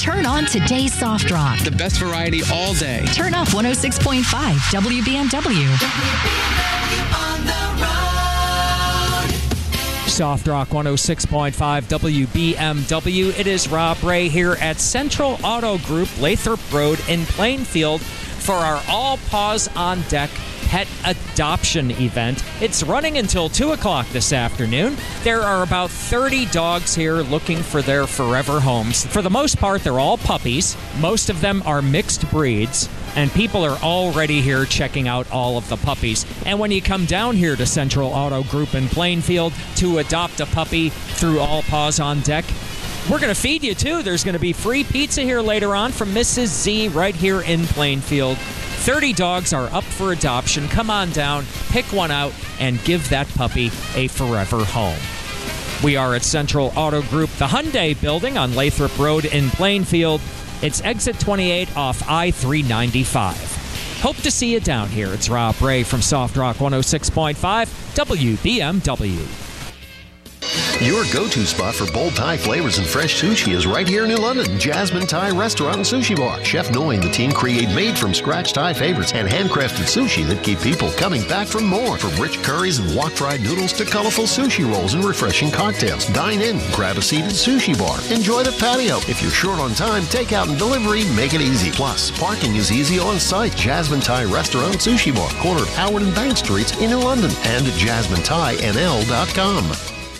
Turn on today's soft rock. The best variety all day. Turn up 106.5 WBMW. on the road. Soft Rock 106.5 WBMW. It is Rob Ray here at Central Auto Group, Lathrop Road in Plainfield for our All Paws on Deck pet adoption event. It's running until 2 o'clock this afternoon. There are about 30 dogs here looking for their forever homes. For the most part, they're all puppies. Most of them are mixed breeds, and people are already here checking out all of the puppies. And when you come down here to Central Auto Group in Plainfield to adopt a puppy through All Paws on Deck, we're going to feed you too. There's going to be free pizza here later on from Mrs. Z right here in Plainfield. 30 dogs are up for adoption. Come on down, pick one out, and give that puppy a forever home. We are at Central Auto Group, the Hyundai building on Lathrop Road in Plainfield. It's exit 28 off I-395. Hope to see you down here. It's Rob Ray from Soft Rock 106.5 WBMW. Your go-to spot for bold Thai flavors and fresh sushi is right here in New London. Jasmine Thai Restaurant and Sushi Bar. Chef Noi and the team create made-from-scratch Thai favorites and handcrafted sushi that keep people coming back for more. From rich curries and wok-fried noodles to colorful sushi rolls and refreshing cocktails. Dine in, grab a seat at Sushi Bar. Enjoy the patio. If you're short on time, takeout and delivery make it easy. Plus, parking is easy on site. Jasmine Thai Restaurant and Sushi Bar, corner of Howard and Bank Streets in New London, and at JasmineThaiNL.com.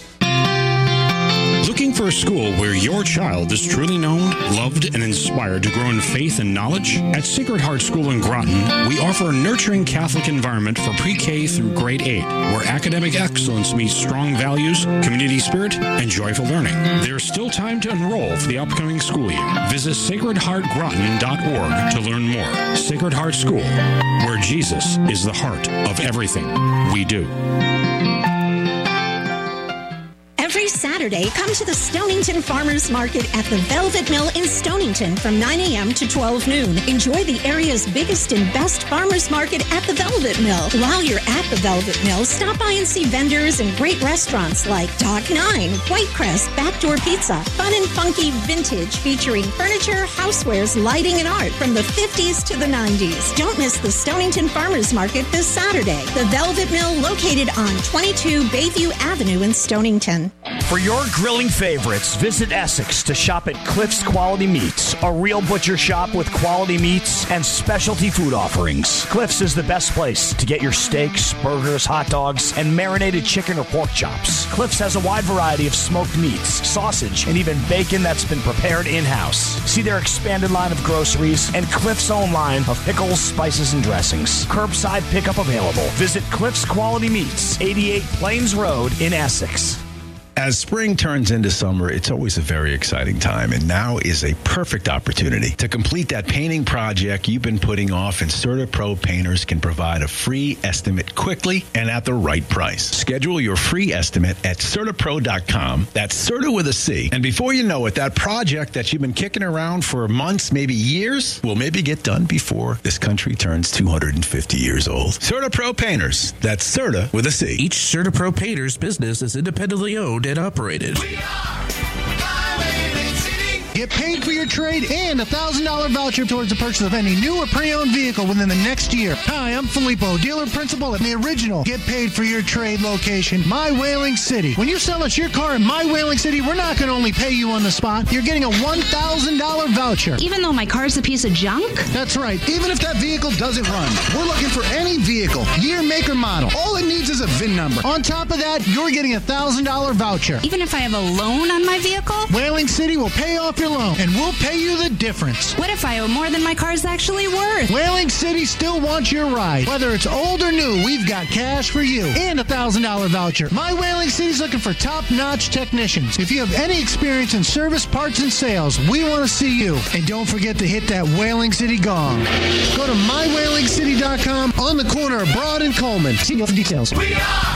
Looking for a school where your child is truly known, loved, and inspired to grow in faith and knowledge? At Sacred Heart School in Groton, we offer a nurturing Catholic environment for pre-K through grade 8, where academic excellence meets strong values, community spirit, and joyful learning. There's still time to enroll for the upcoming school year. Visit sacredheartgroton.org to learn more. Sacred Heart School, where Jesus is the heart of everything we do. Every Saturday, come to the Stonington Farmers Market at the Velvet Mill in Stonington from 9 a.m. to 12 noon. Enjoy the area's biggest and best farmers market at the Velvet Mill. While you're at the Velvet Mill, stop by and see vendors and great restaurants like Dock 9, Whitecrest, Backdoor Pizza, fun and funky vintage featuring furniture, housewares, lighting, and art from the 50s to the 90s. Don't miss the Stonington Farmers Market this Saturday. The Velvet Mill, located on 22 Bayview Avenue in Stonington. For your grilling favorites, visit Essex to shop at Cliff's Quality Meats, a real butcher shop with quality meats and specialty food offerings. Cliff's is the best place to get your steaks, burgers, hot dogs, and marinated chicken or pork chops. Cliff's has a wide variety of smoked meats, sausage, and even bacon that's been prepared in-house. See their expanded line of groceries and Cliff's own line of pickles, spices, and dressings. Curbside pickup available. Visit Cliff's Quality Meats, 88 Plains Road in Essex. As spring turns into summer, it's always a very exciting time, and now is a perfect opportunity to complete that painting project you've been putting off, and CertaPro Painters can provide a free estimate quickly and at the right price. Schedule your free estimate at CertaPro.com. That's Certa with a C. And before you know it, that project that you've been kicking around for months, maybe years, will maybe get done before this country turns 250 years old. CertaPro Painters. That's Certa with a C. Each CertaPro Painters business is independently owned and operated. Get paid for your trade and a $1,000 voucher towards the purchase of any new or pre-owned vehicle within the next year. Hi, I'm Filippo, dealer principal at the original Get Paid for Your Trade location, My Whaling City. When you sell us your car in My Whaling City, we're not going to only pay you on the spot. You're getting a $1,000 voucher. Even though my car's a piece of junk? That's right. Even if that vehicle doesn't run. We're looking for any vehicle, year, make, or model. All it needs is a VIN number. On top of that, you're getting a $1,000 voucher. Even if I have a loan on my vehicle? Whaling City will pay off your loan, and we'll pay you the difference. What if I owe more than my car's actually worth? Whaling City still wants your ride. Whether it's old or new, we've got cash for you and a $1,000 voucher. My Whaling City's looking for top-notch technicians. If you have any experience in service, parts, and sales, we want to see you. And don't forget to hit that Whaling City gong. Go to mywhalingcity.com on the corner of Broad and Coleman. See you for details. We are